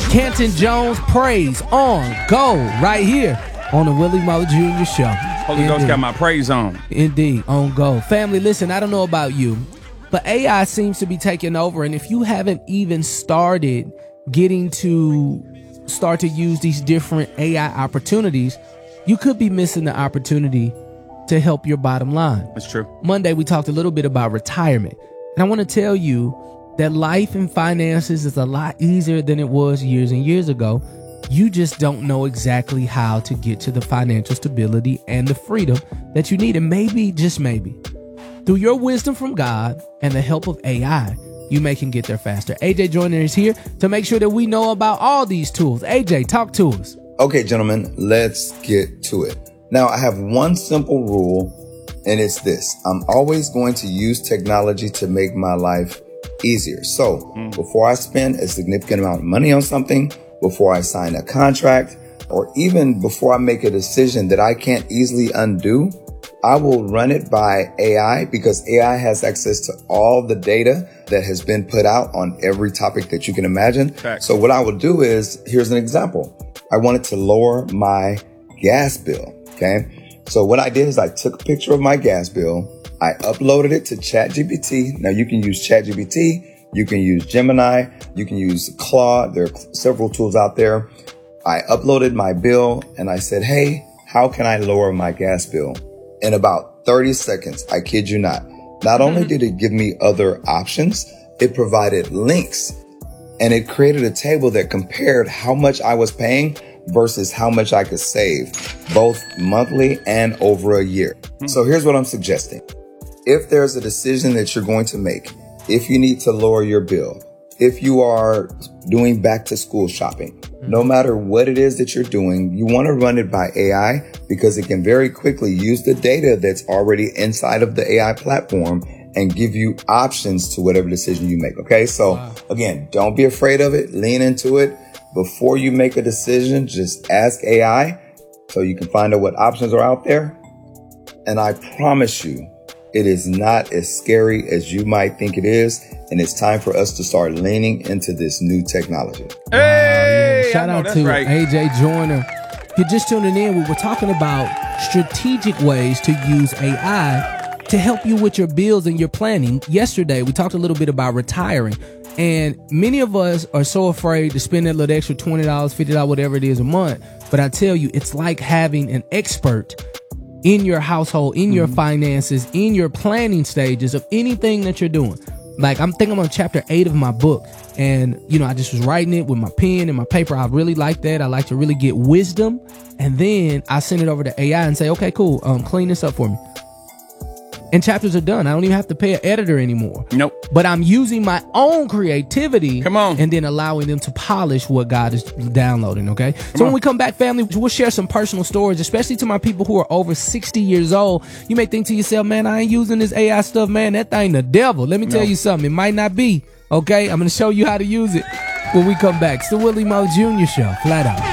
Canton Jones, praise on go right here on the Willie Moe Jr. Show. Holy Ghost got my praise on. Indeed, on go. Family, listen, I don't know about you, but AI seems to be taking over. And if you haven't even started getting to start to use these different AI opportunities, you could be missing the opportunity to help your bottom line. That's true. Monday, we talked a little bit about retirement. And I want to tell you that life and finances is a lot easier than it was years and years ago. You just don't know exactly how to get to the financial stability and the freedom that you need. And maybe, just maybe, through your wisdom from God and the help of AI, you can get there faster. AJ Joyner is here to make sure that we know about all these tools. AJ, talk to us. Okay, gentlemen, let's get to it. Now, I have one simple rule, and it's this. I'm always going to use technology to make my life easier. So before I spend a significant amount of money on something, before I sign a contract, or even before I make a decision that I can't easily undo, I will run it by AI because AI has access to all the data that has been put out on every topic that you can imagine. Fact. So what I will do is, here's an example. I wanted to lower my gas bill. Okay. So what I did is I took a picture of my gas bill. I uploaded it to ChatGPT. Now you can use ChatGPT. You can use Gemini. You can use Claude. There are several tools out there. I uploaded my bill and I said, hey, how can I lower my gas bill? In about 30 seconds, I kid you not. Not only did it give me other options, it provided links and it created a table that compared how much I was paying versus how much I could save, both monthly and over a year. So here's what I'm suggesting. If there's a decision that you're going to make, if you need to lower your bill, if you are doing back to school shopping, no matter what it is that you're doing, you want to run it by AI because it can very quickly use the data that's already inside of the AI platform and give you options to whatever decision you make. Okay. So again, don't be afraid of it. Lean into it. Before you make a decision, just ask AI so you can find out what options are out there. And I promise you, it is not as scary as you might think it is. And it's time for us to start leaning into this new technology. Hey, Shout out to AJ Joyner. If you're just tuning in, we're talking about strategic ways to use AI to help you with your bills and your planning. Yesterday, we talked a little bit about retiring. And many of us are so afraid to spend that little extra $20, $50, whatever it is a month. But I tell you, it's like having an expert in your household, in your finances, in your planning stages of anything that you're doing. Like I'm on chapter 8 of my book, and I just was writing it with my pen and my paper. I really like that. I like to really get wisdom, and then I send it over to AI and say, okay, cool, clean this up for me. And chapters are done. I don't even have to pay an editor anymore. Nope. But I'm using my own creativity. Come on. And then allowing them to polish what God is downloading, okay? So when we come back, family, we'll share some personal stories, especially to my people who are over 60 years old. You may think to yourself, man, I ain't using this AI stuff, man. That thing the devil. Let me tell you something. It might not be, okay? I'm going to show you how to use it when we come back. It's the Willie Moe Jr. Show, flat out.